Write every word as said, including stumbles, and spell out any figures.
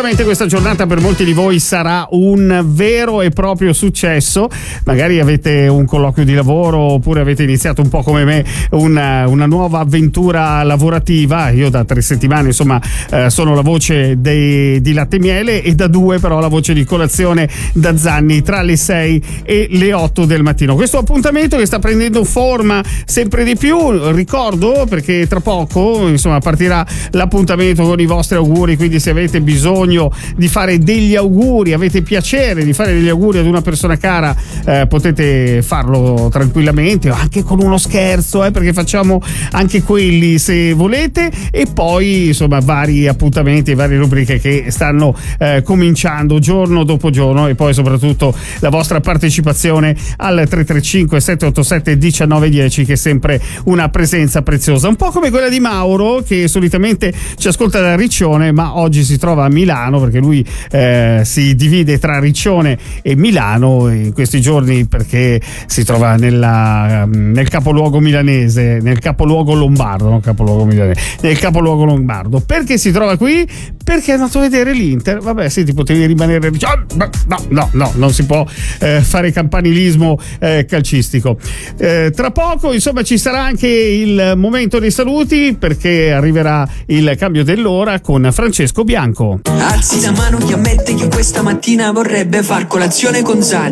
Sicuramente questa giornata per molti di voi sarà un vero e proprio successo. Magari avete un colloquio di lavoro oppure avete iniziato un po' come me una, una nuova avventura lavorativa. Io da tre settimane insomma eh, sono la voce dei, di Latte e Miele e da due però la voce di Colazione da Zanni tra le sei e le otto del mattino. Questo appuntamento che sta prendendo forma sempre di più, ricordo perché tra poco insomma partirà l'appuntamento con i vostri auguri, quindi se avete bisogno di fare degli auguri, avete piacere di fare degli auguri ad una persona cara, eh, potete farlo tranquillamente, anche con uno scherzo, eh, perché facciamo anche quelli se volete. E poi insomma vari appuntamenti, varie rubriche che stanno eh, cominciando giorno dopo giorno, e poi soprattutto la vostra partecipazione al tre tre cinque sette otto sette uno nove uno zero, che è sempre una presenza preziosa, un po' come quella di Mauro che solitamente ci ascolta da Riccione ma oggi si trova a Milano perché lui eh, si divide tra Riccione e Milano in questi giorni perché si trova nella, nel capoluogo milanese, nel capoluogo lombardo, non capoluogo milanese, nel capoluogo lombardo. Perché si trova qui? Perché è andato a vedere l'Inter. Vabbè, sì, ti potevi rimanere no, no, no, non si può eh, fare campanilismo eh, calcistico. Eh, tra poco, insomma, ci sarà anche il momento dei saluti perché arriverà il cambio dell'ora con Francesco Bianco. Alzi la mano chi ammette che questa mattina vorrebbe far colazione con Zanni.